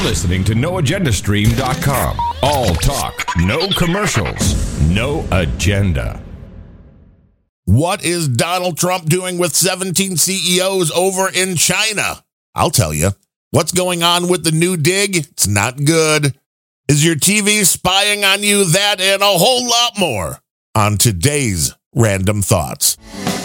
listening to NoAgendaStream.com. All talk, no commercials, no agenda. What is Donald Trump doing with 17 CEOs over in China? I'll tell you. What's going on with the new dig? It's not good. Is your TV spying on you? That and a whole lot more on today's Random Thoughts.